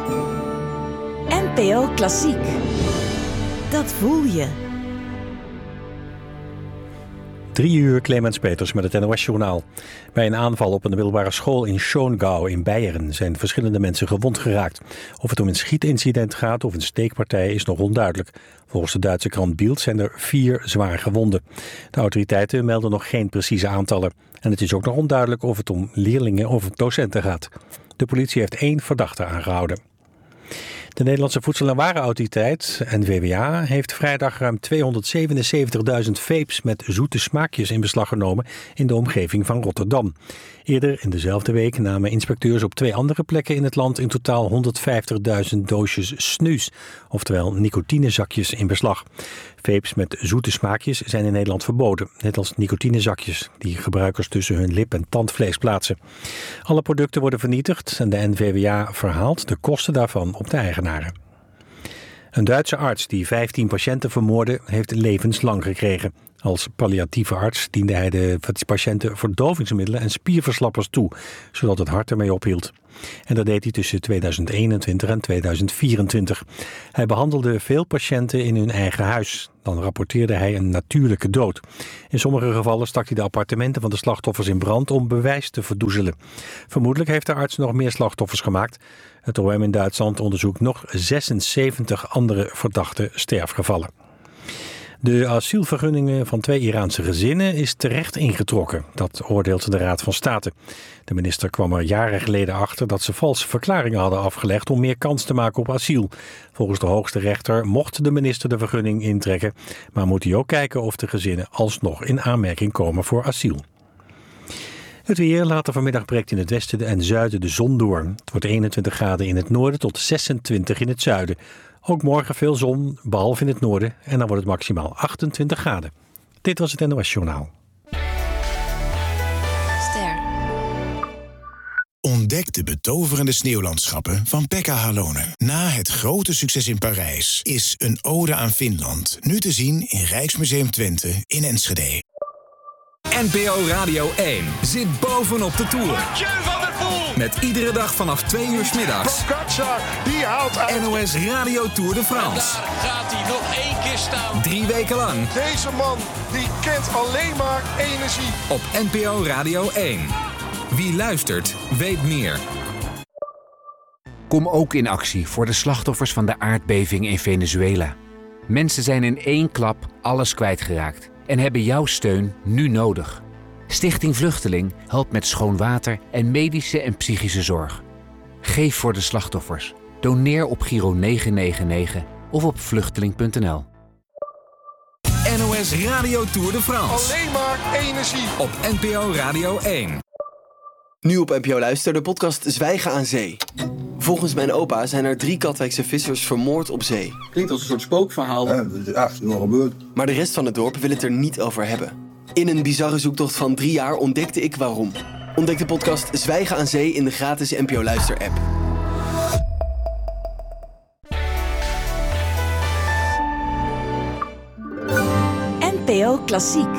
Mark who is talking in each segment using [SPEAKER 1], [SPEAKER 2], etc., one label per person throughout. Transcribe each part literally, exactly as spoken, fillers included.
[SPEAKER 1] N P O Klassiek. Dat voel je.
[SPEAKER 2] Drie uur, Clemens Peters met het N O S-journaal. Bij een aanval op een middelbare school in Schongau in Beieren zijn verschillende mensen gewond geraakt. Of het om een schietincident gaat of een steekpartij is nog onduidelijk. Volgens de Duitse krant Bild zijn er vier zwaar gewonden. De autoriteiten melden nog geen precieze aantallen. En het is ook nog onduidelijk of het om leerlingen of docenten gaat. De politie heeft één verdachte aangehouden. De Nederlandse Voedsel- en Warenautoriteit, N V W A, heeft vrijdag ruim tweehonderdzevenenzeventigduizend vapes met zoete smaakjes in beslag genomen in de omgeving van Rotterdam. Eerder in dezelfde week namen inspecteurs op twee andere plekken in het land in totaal honderdvijftigduizend doosjes snus, oftewel nicotinezakjes, in beslag. Vapes met zoete smaakjes zijn in Nederland verboden, net als nicotinezakjes die gebruikers tussen hun lip- en tandvlees plaatsen. Alle producten worden vernietigd en de N V W A verhaalt de kosten daarvan op de eigenaren. Een Duitse arts die vijftien patiënten vermoordde, heeft levenslang gekregen. Als palliatieve arts diende hij de patiënten verdovingsmiddelen en spierverslappers toe, zodat het hart ermee ophield. En dat deed hij tussen tweeduizend eenentwintig en tweeduizend vierentwintig. Hij behandelde veel patiënten in hun eigen huis. Dan rapporteerde hij een natuurlijke dood. In sommige gevallen stak hij de appartementen van de slachtoffers in brand om bewijs te verdoezelen. Vermoedelijk heeft de arts nog meer slachtoffers gemaakt. Het O M in Duitsland onderzoekt nog zesenzeventig andere verdachte sterfgevallen. De asielvergunningen van twee Iraanse gezinnen is terecht ingetrokken. Dat oordeelt de Raad van State. De minister kwam er jaren geleden achter dat ze valse verklaringen hadden afgelegd om meer kans te maken op asiel. Volgens de hoogste rechter mocht de minister de vergunning intrekken, maar moet hij ook kijken of de gezinnen alsnog in aanmerking komen voor asiel. Het weer, later vanmiddag breekt in het westen en zuiden de zon door. Het wordt eenentwintig graden in het noorden tot zesentwintig in het zuiden. Ook morgen veel zon, behalve in het noorden, en dan wordt het maximaal achtentwintig graden. Dit was het N O S-journaal.
[SPEAKER 3] Ster.
[SPEAKER 4] Ontdek de betoverende sneeuwlandschappen van Pekka Halonen. Na het grote succes in Parijs is Een ode aan Finland nu te zien in Rijksmuseum Twente in Enschede.
[SPEAKER 5] N P O Radio één zit bovenop de Tour.
[SPEAKER 6] Van der Poel.
[SPEAKER 5] Met iedere dag vanaf twee uur 's middags.
[SPEAKER 6] Pogacar, die haalt uit.
[SPEAKER 5] N O S Radio Tour de France.
[SPEAKER 6] Daar gaat hij nog één keer staan.
[SPEAKER 5] Drie weken lang.
[SPEAKER 6] Deze man, die kent alleen maar energie.
[SPEAKER 5] Op N P O Radio één. Wie luistert, weet meer.
[SPEAKER 7] Kom ook in actie voor de slachtoffers van de aardbeving in Venezuela. Mensen zijn in één klap alles kwijtgeraakt en hebben jouw steun nu nodig. Stichting Vluchteling helpt met schoon water en medische en psychische zorg. Geef voor de slachtoffers. Doneer op Giro negen negen negen of op vluchteling punt n l.
[SPEAKER 5] N O S Radio Tour de France.
[SPEAKER 6] Alleen maar energie.
[SPEAKER 5] Op N P O Radio één.
[SPEAKER 8] Nu op N P O Luister, de podcast Zwijgen aan Zee. Volgens mijn opa zijn er drie Katwijkse vissers vermoord op zee.
[SPEAKER 9] Klinkt als een soort spookverhaal.
[SPEAKER 10] Ja, dat is echt nog gebeurd.
[SPEAKER 8] Maar de rest van het dorp wil het er niet over hebben. In een bizarre zoektocht van drie jaar ontdekte ik waarom. Ontdek de podcast Zwijgen aan Zee in de gratis N P O Luister app.
[SPEAKER 1] N P O Klassiek.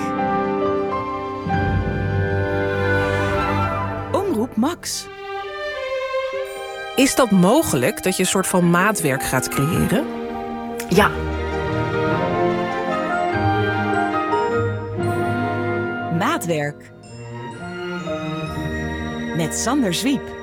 [SPEAKER 1] Omroep Max.
[SPEAKER 11] Is dat mogelijk, dat je een soort van maatwerk gaat creëren?
[SPEAKER 12] Ja.
[SPEAKER 1] Maatwerk. Met Sander Zwiep.